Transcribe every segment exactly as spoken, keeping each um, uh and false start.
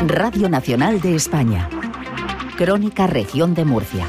Radio Nacional de España. Crónica Región de Murcia.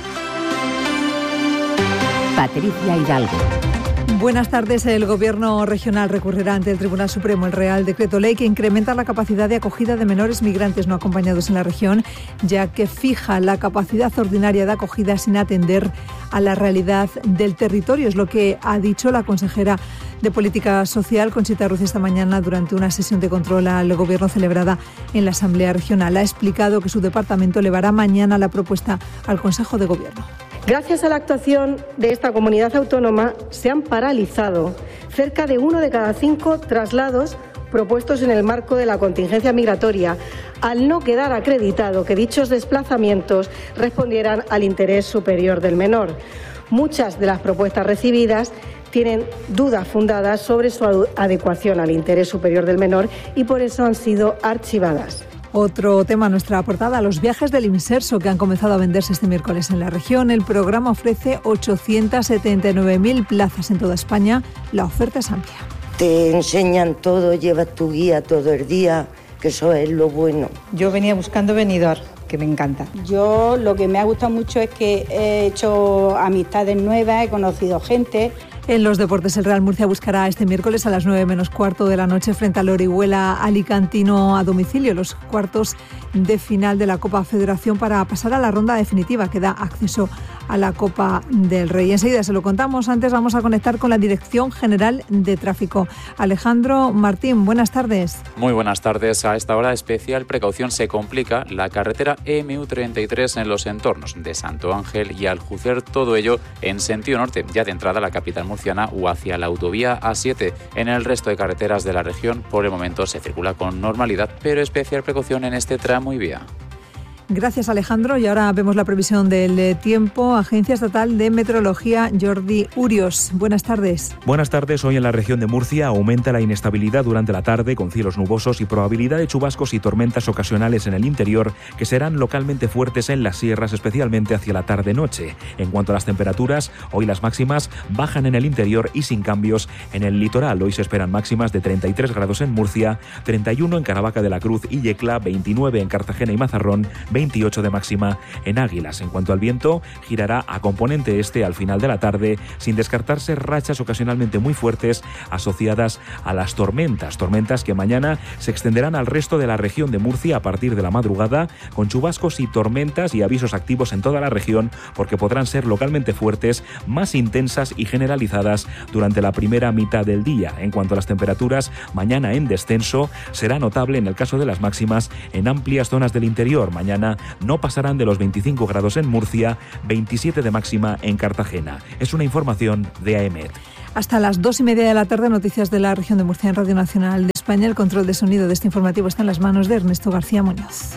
Patricia Hidalgo. Buenas tardes. El Gobierno regional recurrirá ante el Tribunal Supremo el Real Decreto Ley que incrementa la capacidad de acogida de menores migrantes no acompañados en la región, ya que fija la capacidad ordinaria de acogida sin atender a la realidad del territorio. Es lo que ha dicho la consejera de Política Social, Conchita Ruiz, esta mañana durante una sesión de control al Gobierno celebrada en la Asamblea Regional. Ha explicado que su departamento elevará mañana la propuesta al Consejo de Gobierno. Gracias a la actuación de esta comunidad autónoma se han paralizado cerca de uno de cada cinco traslados propuestos en el marco de la contingencia migratoria, al no quedar acreditado que dichos desplazamientos respondieran al interés superior del menor. Muchas de las propuestas recibidas tienen dudas fundadas sobre su adecuación al interés superior del menor y por eso han sido archivadas. Otro tema, nuestra portada, los viajes del Imserso que han comenzado a venderse este miércoles en la región. El programa ofrece ochocientas setenta y nueve mil plazas en toda España. La oferta es amplia. Te enseñan todo, llevas tu guía todo el día, que eso es lo bueno. Yo venía buscando Benidorm, que me encanta. Yo lo que me ha gustado mucho es que he hecho amistades nuevas, he conocido gente. En los deportes, el Real Murcia buscará este miércoles a las nueve menos cuarto de la noche frente al Orihuela Alicantino a domicilio, los cuartos de final de la Copa Federación para pasar a la ronda definitiva que da acceso a la Copa del Rey. Enseguida se lo contamos, antes vamos a conectar con la Dirección General de Tráfico. Alejandro Martín, buenas tardes. Muy buenas tardes. A esta hora especial precaución se complica la carretera eme u treinta y tres en los entornos de Santo Ángel y Aljucer, todo ello en sentido norte, ya de entrada a la capital murciana o hacia la autovía A siete. En el resto de carreteras de la región, por el momento se circula con normalidad, pero especial precaución en este tramo y vía. Gracias, Alejandro. Y ahora vemos la previsión del tiempo. Agencia Estatal de Meteorología, Jordi Urios. Buenas tardes. Buenas tardes. Hoy en la región de Murcia aumenta la inestabilidad durante la tarde con cielos nubosos y probabilidad de chubascos y tormentas ocasionales en el interior que serán localmente fuertes en las sierras, especialmente hacia la tarde-noche. En cuanto a las temperaturas, hoy las máximas bajan en el interior y sin cambios en el litoral. Hoy se esperan máximas de treinta y tres grados en Murcia, treinta y uno en Caravaca de la Cruz y Yecla, veintinueve en Cartagena y Mazarrón, veintiocho de máxima en Águilas. En cuanto al viento, girará a componente este al final de la tarde, sin descartarse rachas ocasionalmente muy fuertes asociadas a las tormentas. Tormentas que mañana se extenderán al resto de la región de Murcia a partir de la madrugada, con chubascos y tormentas y avisos activos en toda la región, porque podrán ser localmente fuertes, más intensas y generalizadas durante la primera mitad del día. En cuanto a las temperaturas, mañana en descenso, será notable en el caso de las máximas en amplias zonas del interior. Mañana no pasarán de los veinticinco grados en Murcia, veintisiete de máxima en Cartagena. Es una información de A E M E T. Hasta las dos y media de la tarde, noticias de la región de Murcia en Radio Nacional de España. El control de sonido de este informativo está en las manos de Ernesto García Muñoz.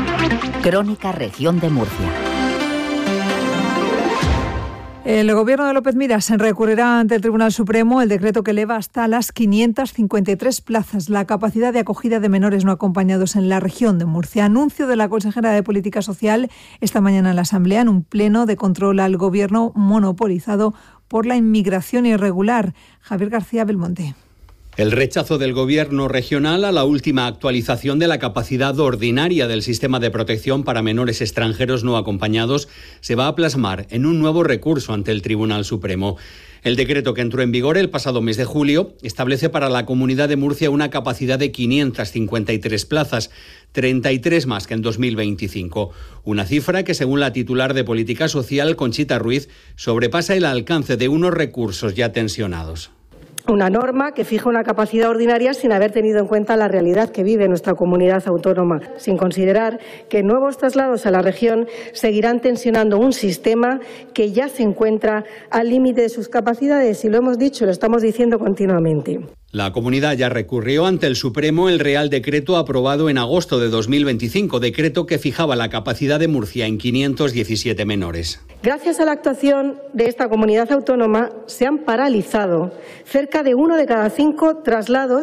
Crónica Región de Murcia. El Gobierno de López Miras recurrirá ante el Tribunal Supremo el decreto que eleva hasta las quinientas cincuenta y tres plazas la capacidad de acogida de menores no acompañados en la región de Murcia. Anuncio de la consejera de Política Social esta mañana en la Asamblea, en un pleno de control al Gobierno monopolizado por la inmigración irregular. Javier García Belmonte. El rechazo del Gobierno regional a la última actualización de la capacidad ordinaria del sistema de protección para menores extranjeros no acompañados se va a plasmar en un nuevo recurso ante el Tribunal Supremo. El decreto que entró en vigor el pasado mes de julio establece para la Comunidad de Murcia una capacidad de quinientas cincuenta y tres plazas, treinta y tres más que en dos mil veinticinco. Una cifra que, según la titular de Política Social, Conchita Ruiz, sobrepasa el alcance de unos recursos ya tensionados. Una norma que fija una capacidad ordinaria sin haber tenido en cuenta la realidad que vive nuestra comunidad autónoma, sin considerar que nuevos traslados a la región seguirán tensionando un sistema que ya se encuentra al límite de sus capacidades, y lo hemos dicho y lo estamos diciendo continuamente. La comunidad ya recurrió ante el Supremo el Real Decreto aprobado en agosto de dos mil veinticinco, decreto que fijaba la capacidad de Murcia en quinientos diecisiete menores. Gracias a la actuación de esta comunidad autónoma se han paralizado cerca de uno de cada cinco traslados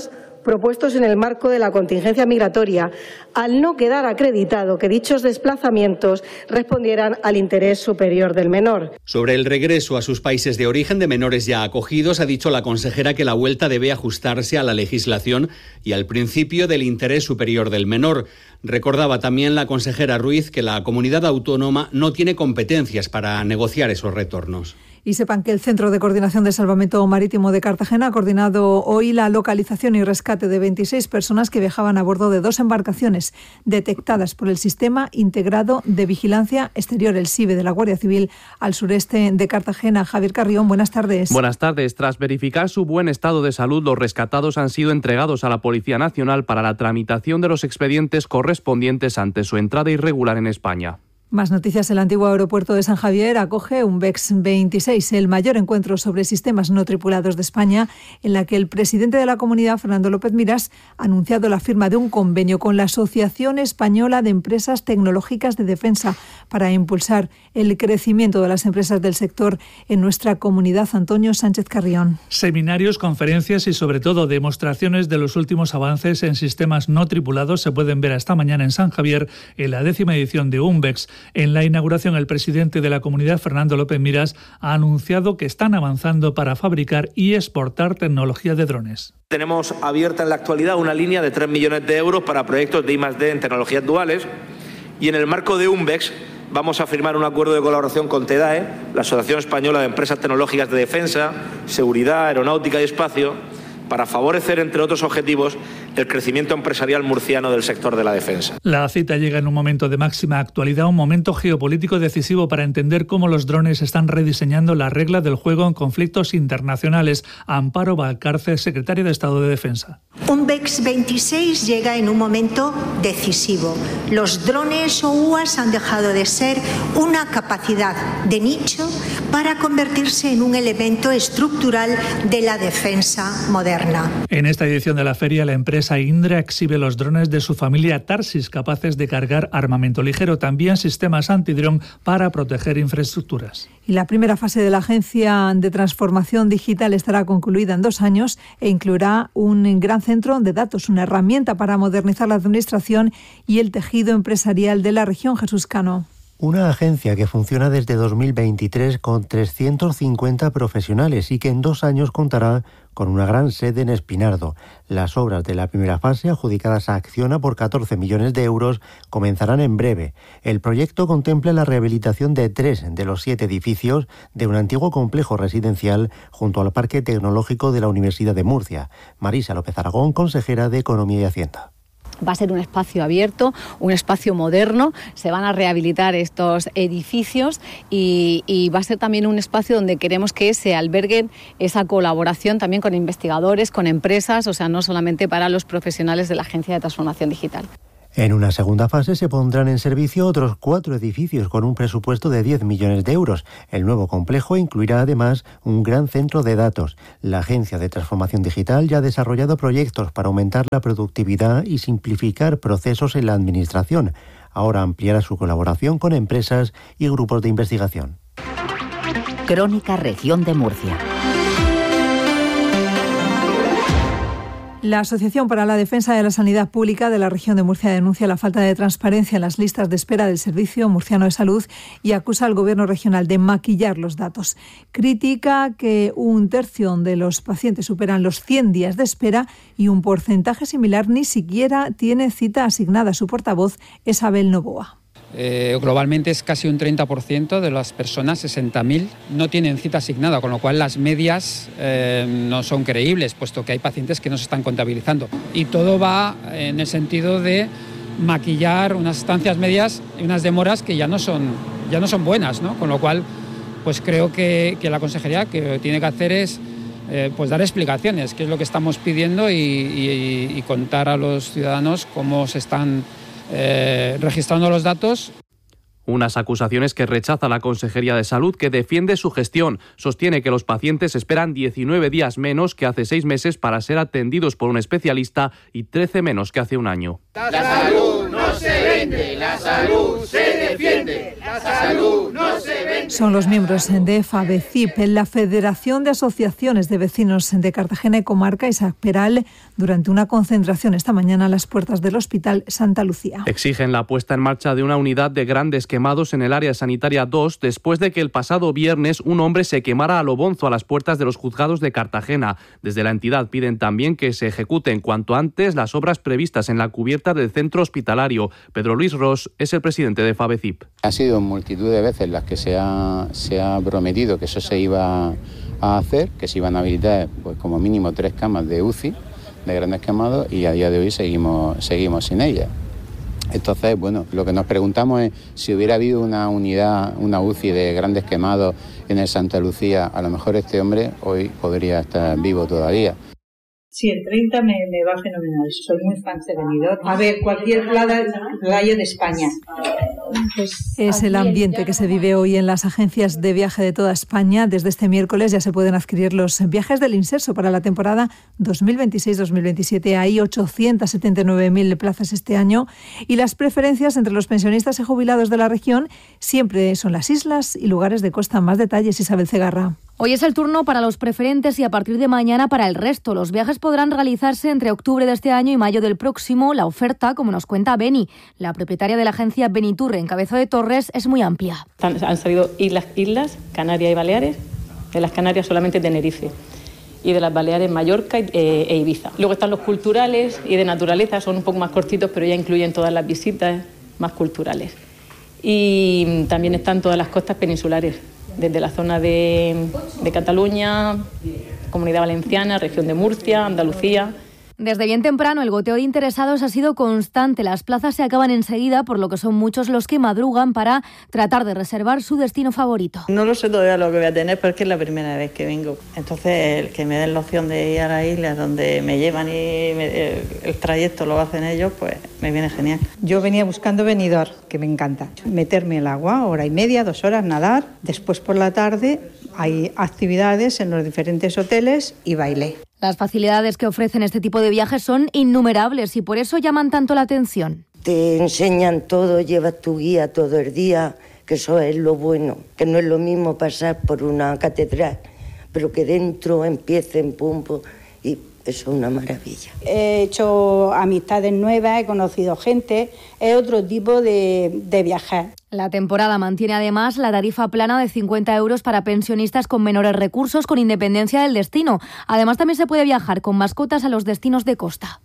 propuestos en el marco de la contingencia migratoria, al no quedar acreditado que dichos desplazamientos respondieran al interés superior del menor. Sobre el regreso a sus países de origen de menores ya acogidos, ha dicho la consejera que la vuelta debe ajustarse a la legislación y al principio del interés superior del menor. Recordaba también la consejera Ruiz que la comunidad autónoma no tiene competencias para negociar esos retornos. Y sepan que el Centro de Coordinación de Salvamento Marítimo de Cartagena ha coordinado hoy la localización y rescate de veintiséis personas que viajaban a bordo de dos embarcaciones detectadas por el Sistema Integrado de Vigilancia Exterior, el SIVE, de la Guardia Civil al sureste de Cartagena. Javier Carrión, buenas tardes. Buenas tardes. Tras verificar su buen estado de salud, los rescatados han sido entregados a la Policía Nacional para la tramitación de los expedientes correspondientes ante su entrada irregular en España. Más noticias. El antiguo aeropuerto de San Javier acoge un BEX veintiséis, el mayor encuentro sobre sistemas no tripulados de España, en la que el presidente de la comunidad, Fernando López Miras, ha anunciado la firma de un convenio con la Asociación Española de Empresas Tecnológicas de Defensa para impulsar el crecimiento de las empresas del sector en nuestra comunidad. Antonio Sánchez Carrión. Seminarios, conferencias y sobre todo demostraciones de los últimos avances en sistemas no tripulados se pueden ver esta mañana en San Javier en la décima edición de UNBEX. En la inauguración, el presidente de la comunidad, Fernando López Miras, ha anunciado que están avanzando para fabricar y exportar tecnología de drones. Tenemos abierta en la actualidad una línea de tres millones de euros para proyectos de I más D en tecnologías duales, y en el marco de UNBEX vamos a firmar un acuerdo de colaboración con TEDAE, la Asociación Española de Empresas Tecnológicas de Defensa, Seguridad, Aeronáutica y Espacio, para favorecer, entre otros objetivos, el crecimiento empresarial murciano del sector de la defensa. La cita llega en un momento de máxima actualidad, un momento geopolítico decisivo para entender cómo los drones están rediseñando la regla del juego en conflictos internacionales. Amparo Valcárcel, secretaria de Estado de Defensa. UNBEX veintiséis llega en un momento decisivo. Los drones o U A S han dejado de ser una capacidad de nicho para convertirse en un elemento estructural de la defensa moderna. En esta edición de la feria, la empresa Indra exhibe los drones de su familia Tarsis, capaces de cargar armamento ligero, también sistemas antidrón para proteger infraestructuras. Y la primera fase de la Agencia de Transformación Digital estará concluida en dos años e incluirá un gran centro de datos, una herramienta para modernizar la administración y el tejido empresarial de la región. Jesús Cano. Una agencia que funciona desde dos mil veintitrés con trescientos cincuenta profesionales y que en dos años contará con una gran sede en Espinardo. Las obras de la primera fase, adjudicadas a Acciona por catorce millones de euros, comenzarán en breve. El proyecto contempla la rehabilitación de tres de los siete edificios de un antiguo complejo residencial junto al Parque Tecnológico de la Universidad de Murcia. Marisa López Aragón, consejera de Economía y Hacienda. Va a ser un espacio abierto, un espacio moderno, se van a rehabilitar estos edificios y, y va a ser también un espacio donde queremos que se alberguen esa colaboración también con investigadores, con empresas, o sea, no solamente para los profesionales de la Agencia de Transformación Digital. En una segunda fase se pondrán en servicio otros cuatro edificios con un presupuesto de diez millones de euros. El nuevo complejo incluirá además un gran centro de datos. La Agencia de Transformación Digital ya ha desarrollado proyectos para aumentar la productividad y simplificar procesos en la administración. Ahora ampliará su colaboración con empresas y grupos de investigación. Crónica Región de Murcia. La Asociación para la Defensa de la Sanidad Pública de la región de Murcia denuncia la falta de transparencia en las listas de espera del Servicio Murciano de Salud y acusa al Gobierno regional de maquillar los datos. Critica que un tercio de los pacientes superan los cien días de espera y un porcentaje similar ni siquiera tiene cita asignada. Su portavoz es Abel Novoa. Eh, globalmente es casi un treinta por ciento de las personas, sesenta mil, no tienen cita asignada, con lo cual las medias eh, no son creíbles, puesto que hay pacientes que no se están contabilizando. Y todo va en el sentido de maquillar unas estancias medias y unas demoras que ya no son, ya no son buenas, ¿no? Con lo cual, pues creo que, que la consejería que tiene que hacer es eh, pues dar explicaciones, que es lo que estamos pidiendo, y, y, y contar a los ciudadanos cómo se están Eh, registrando los datos. Unas acusaciones que rechaza la Consejería de Salud, que defiende su gestión. Sostiene que los pacientes esperan diecinueve días menos que hace seis meses para ser atendidos por un especialista y trece menos que hace un año. La salud no se vende, la salud se defiende. Salud no se vende. Son los miembros de FABECIP, la Federación de Asociaciones de Vecinos de Cartagena y Comarca, Isaac Peral, durante una concentración esta mañana a las puertas del Hospital Santa Lucía. Exigen la puesta en marcha de una unidad de grandes quemados en el área sanitaria dos después de que el pasado viernes un hombre se quemara a lo bonzo a las puertas de los juzgados de Cartagena. Desde la entidad piden también que se ejecuten cuanto antes las obras previstas en la cubierta del centro hospitalario. Pedro Luis Ros es el presidente de FABECIP. Ha sido multitud de veces las que se ha, se ha prometido que eso se iba a hacer, que se iban a habilitar pues como mínimo tres camas de U C I, de grandes quemados, y a día de hoy seguimos, seguimos sin ellas. Entonces, bueno, lo que nos preguntamos es si hubiera habido una unidad, una U C I de grandes quemados en el Santa Lucía, a lo mejor este hombre hoy podría estar vivo todavía. Sí, el treinta me, me va fenomenal. Soy muy fan de Benidorm. A ver, cualquier playa, playa de España. Pues es el ambiente que se vive hoy en las agencias de viaje de toda España. Desde este miércoles ya se pueden adquirir los viajes del Inserso para la temporada dos mil veintiséis dos mil veintisiete. Hay ochocientas setenta y nueve mil plazas este año y las preferencias entre los pensionistas y jubilados de la región siempre son las islas y lugares de costa. Más detalles, Isabel Cegarra. Hoy es el turno para los preferentes y a partir de mañana para el resto. Los viajes podrán realizarse entre octubre de este año y mayo del próximo. La oferta, como nos cuenta Beni, la propietaria de la agencia Benitur en Cabeza de Torres, es muy amplia. Han, han salido islas, islas, Canarias y Baleares. De las Canarias solamente Tenerife. Y de las Baleares Mallorca e, e Ibiza. Luego están los culturales y de naturaleza, son un poco más cortitos, pero ya incluyen todas las visitas más culturales. Y también están todas las costas peninsulares, desde la zona de, de Cataluña, Comunidad Valenciana, región de Murcia, Andalucía. Desde bien temprano el goteo de interesados ha sido constante. Las plazas se acaban enseguida, por lo que son muchos los que madrugan para tratar de reservar su destino favorito. No lo sé todavía lo que voy a tener porque es la primera vez que vengo. Entonces, el que me den la opción de ir a las islas donde me llevan y me, el trayecto lo hacen ellos, pues me viene genial. Yo venía buscando Benidorm, que me encanta. Meterme en el agua, hora y media, dos horas, nadar. Después por la tarde hay actividades en los diferentes hoteles y baile. Las facilidades que ofrecen este tipo de viajes son innumerables y por eso llaman tanto la atención. Te enseñan todo, llevas tu guía todo el día, que eso es lo bueno, que no es lo mismo pasar por una catedral, pero que dentro empiecen pum, pum, y eso es una maravilla. He hecho amistades nuevas, he conocido gente, es otro tipo de, de viajar. La temporada mantiene además la tarifa plana de cincuenta euros para pensionistas con menores recursos con independencia del destino. Además también se puede viajar con mascotas a los destinos de costa.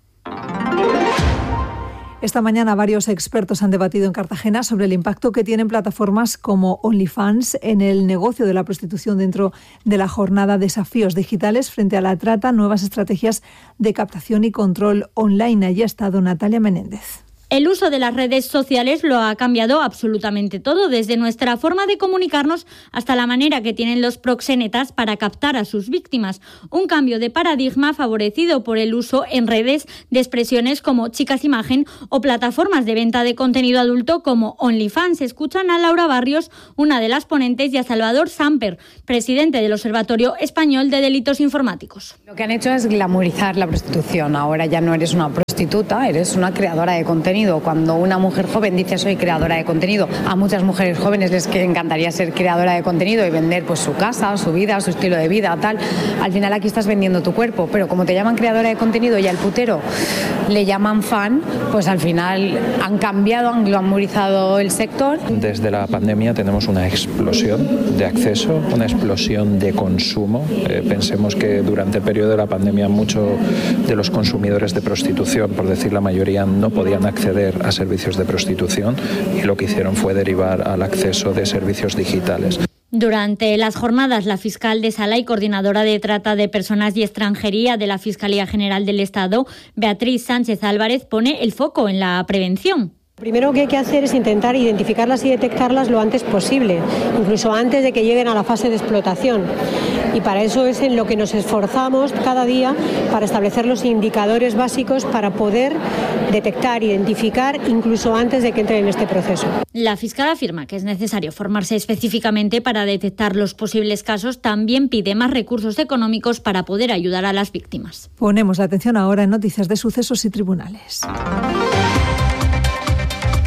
Esta mañana varios expertos han debatido en Cartagena sobre el impacto que tienen plataformas como OnlyFans en el negocio de la prostitución dentro de la jornada Desafíos Digitales frente a la trata, nuevas estrategias de captación y control online. Allí ha estado Natalia Menéndez. El uso de las redes sociales lo ha cambiado absolutamente todo, desde nuestra forma de comunicarnos hasta la manera que tienen los proxenetas para captar a sus víctimas. Un cambio de paradigma favorecido por el uso en redes de expresiones como chicas imagen o plataformas de venta de contenido adulto como OnlyFans. Escuchan a Laura Barrios, una de las ponentes, y a Salvador Samper, presidente del Observatorio Español de Delitos Informáticos. Lo que han hecho es glamorizar la prostitución. Ahora ya no eres una prostituta, eres una creadora de contenido. Cuando una mujer joven dice soy creadora de contenido, a muchas mujeres jóvenes les encantaría ser creadora de contenido y vender pues su casa, su vida, su estilo de vida, tal. Al final aquí estás vendiendo tu cuerpo, pero como te llaman creadora de contenido y al putero le llaman fan, pues al final han cambiado, han glamorizado el sector. Desde la pandemia tenemos una explosión de acceso, una explosión de consumo. Eh, pensemos que durante el periodo de la pandemia muchos de los consumidores de prostitución, por decir la mayoría, no podían acceder a servicios de prostitución y lo que hicieron fue derivar al acceso de servicios digitales. Durante las jornadas, la fiscal de Sala y coordinadora de trata de personas y extranjería de la Fiscalía General del Estado, Beatriz Sánchez Álvarez, pone el foco en la prevención. Lo primero que hay que hacer es intentar identificarlas y detectarlas lo antes posible, incluso antes de que lleguen a la fase de explotación. Y para eso es en lo que nos esforzamos cada día, para establecer los indicadores básicos para poder detectar, identificar, incluso antes de que entren en este proceso. La fiscal afirma que es necesario formarse específicamente para detectar los posibles casos. También pide más recursos económicos para poder ayudar a las víctimas. Ponemos la atención ahora en noticias de sucesos y tribunales.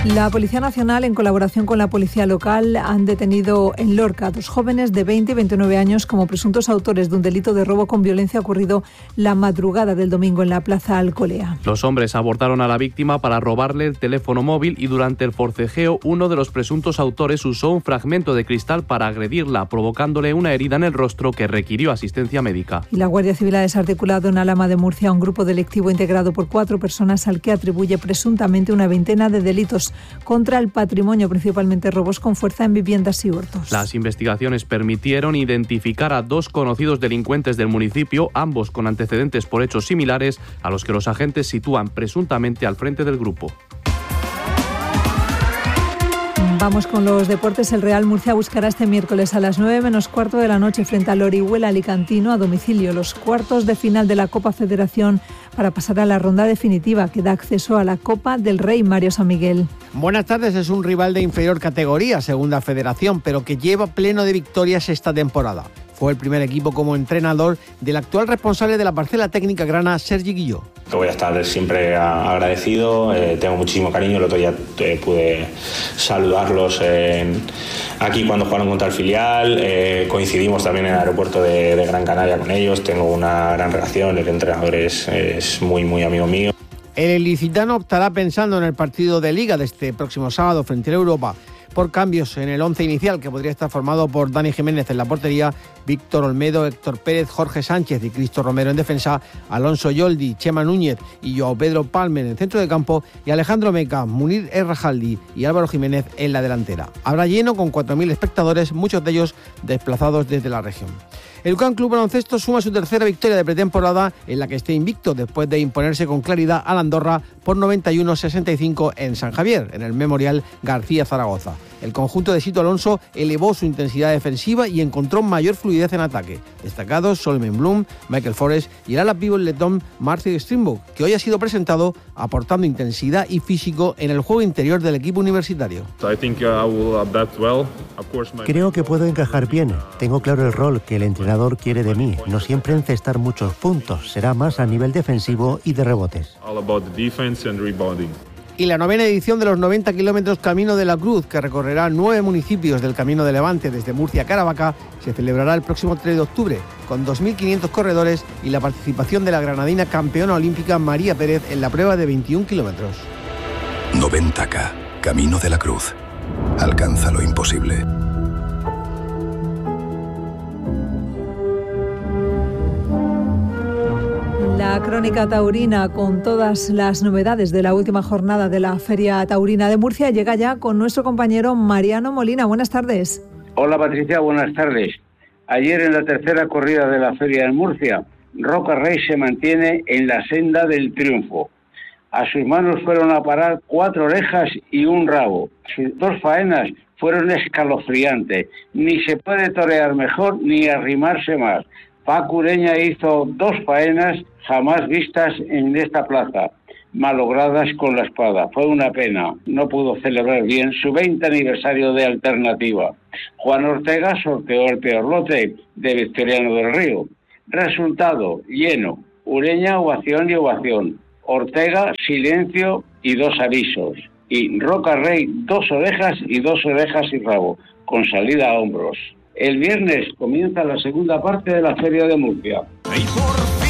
La Policía Nacional, en colaboración con la Policía Local, han detenido en Lorca a dos jóvenes de veinte y veintinueve años como presuntos autores de un delito de robo con violencia ocurrido la madrugada del domingo en la Plaza Alcolea. Los hombres abordaron a la víctima para robarle el teléfono móvil y durante el forcejeo uno de los presuntos autores usó un fragmento de cristal para agredirla, provocándole una herida en el rostro que requirió asistencia médica. Y la Guardia Civil ha desarticulado en Alhama de Murcia un grupo delictivo integrado por cuatro personas al que atribuye presuntamente una veintena de delitos contra el patrimonio, principalmente robos con fuerza en viviendas y hurtos. Las investigaciones permitieron identificar a dos conocidos delincuentes del municipio, ambos con antecedentes por hechos similares, a los que los agentes sitúan presuntamente al frente del grupo. Vamos con los deportes. El Real Murcia buscará este miércoles a las nueve menos cuarto de la noche frente al Orihuela Alicantino a domicilio los cuartos de final de la Copa Federación para pasar a la ronda definitiva que da acceso a la Copa del Rey. Mario San Miguel. Buenas tardes. Es un rival de inferior categoría, Segunda Federación, pero que lleva pleno de victorias esta temporada. Fue el primer equipo como entrenador del actual responsable de la parcela técnica grana, Sergi Guilló. Voy a estar siempre agradecido, eh, tengo muchísimo cariño. El otro día eh, pude saludarlos en, aquí cuando jugaron contra el filial, eh, coincidimos también en el aeropuerto de, de Gran Canaria con ellos, tengo una gran relación, el entrenador es, es muy muy amigo mío. El ilicitano optará pensando en el partido de Liga de este próximo sábado frente a Europa por cambios en el once inicial, que podría estar formado por Dani Jiménez en la portería, Víctor Olmedo, Héctor Pérez, Jorge Sánchez y Cristo Romero en defensa, Alonso Yoldi, Chema Núñez y Joao Pedro Palmer en el centro de campo y Alejandro Meca, Munir Errajaldi y Álvaro Jiménez en la delantera. Habrá lleno con cuatro mil espectadores, muchos de ellos desplazados desde la región. El U C A M Club Baloncesto suma su tercera victoria de pretemporada en la que esté invicto después de imponerse con claridad al Andorra por noventa y uno a sesenta y cinco en San Javier, en el Memorial García Zaragoza. El conjunto de Sito Alonso elevó su intensidad defensiva y encontró mayor fluidez en ataque. Destacados Solomon Bloom, Michael Forrest y el ala pívot letón Marcin Strimbo, que hoy ha sido presentado aportando intensidad y físico en el juego interior del equipo universitario. Creo que puedo encajar bien. Tengo claro el rol que el entrenador quiere de mí. No siempre encestar muchos puntos, será más a nivel defensivo y de rebotes. Y la novena edición de los noventa kilómetros Camino de la Cruz, que recorrerá nueve municipios del Camino de Levante desde Murcia a Caravaca, se celebrará el próximo tres de octubre, con dos mil quinientos corredores y la participación de la granadina campeona olímpica María Pérez en la prueba de veintiún kilómetros. noventa K, Camino de la Cruz. Alcanza lo imposible. La crónica taurina con todas las novedades de la última jornada de la Feria Taurina de Murcia llega ya con nuestro compañero Mariano Molina. Buenas tardes. Hola Patricia, buenas tardes. Ayer en la tercera corrida de la Feria de Murcia, Roca Rey se mantiene en la senda del triunfo. A sus manos fueron a parar cuatro orejas y un rabo. Sus dos faenas fueron escalofriantes. Ni se puede torear mejor ni arrimarse más. Paco Ureña hizo dos faenas jamás vistas en esta plaza, malogradas con la espada. Fue una pena, no pudo celebrar bien su veinte aniversario de Alternativa. Juan Ortega sorteó el peor lote de Victoriano del Río. Resultado, lleno. Ureña, ovación y ovación. Ortega, silencio y dos avisos. Y Roca Rey, dos orejas y dos orejas y rabo, con salida a hombros. El viernes comienza la segunda parte de la Feria de Murcia.